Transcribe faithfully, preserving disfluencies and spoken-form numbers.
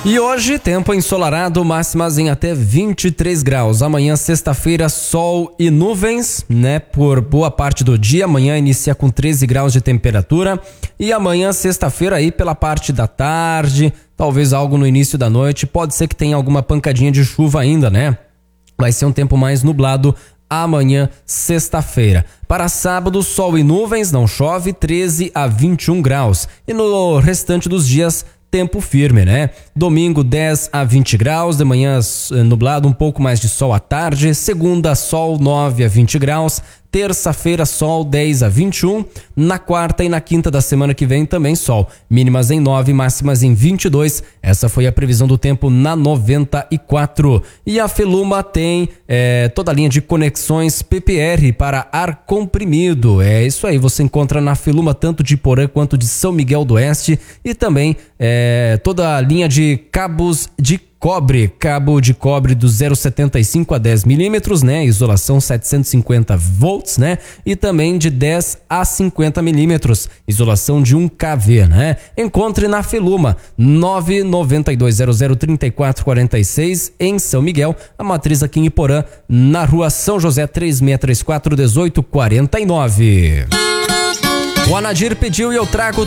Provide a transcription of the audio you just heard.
E hoje, tempo ensolarado, máximas em até vinte e três graus. Amanhã, sexta-feira, sol e nuvens, né? Por boa parte do dia. Amanhã inicia com treze graus de temperatura. E amanhã, sexta-feira, aí pela parte da tarde, talvez algo no início da noite. Pode ser que tenha alguma pancadinha de chuva ainda, né? Vai ser um tempo mais nublado amanhã, sexta-feira. Para sábado, sol e nuvens, não chove, treze a vinte e um graus. E no restante dos dias, tempo firme, né? Domingo dez a vinte graus, de manhã nublado, um pouco mais de sol à tarde. Segunda, sol nove a vinte graus. Terça-feira, sol dez a vinte e um. Na quarta e na quinta da semana que vem também sol. Mínimas em nove, máximas em vinte e dois. Essa foi a previsão do tempo na noventa e quatro. E a Feluma tem é, toda a linha de conexões P P R para ar comprimido. É isso aí, você encontra na Feluma tanto de Porã quanto de São Miguel do Oeste. E também é, toda a linha de cabos de cobre, cabo de cobre do zero vírgula setenta e cinco a dez milímetros, né? Isolação setecentos e cinquenta volts, né? E também de dez a cinquenta milímetros, isolação de um kV, né? Encontre na Feluma, nove nove dois zero zero três quatro quatro seis em São Miguel, a matriz aqui em Iporã, na rua São José três seis três quatro um oito quatro nove. O Anadir pediu e eu trago